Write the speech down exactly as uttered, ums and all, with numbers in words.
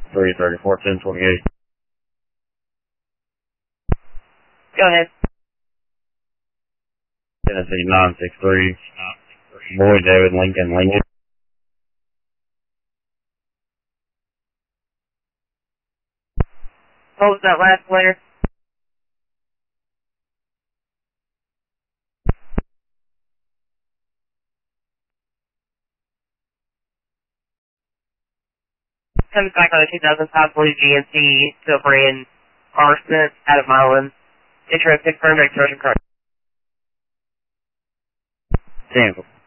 three thirty-four, ten twenty-eight. Go ahead. Tennessee nine six three. Boy David Lincoln Lincoln. What was that last letter? Comes back on the two thousand five Blue G M C Silver in Arsonist out of Milan. Intro confirmed extortion card. Cancel.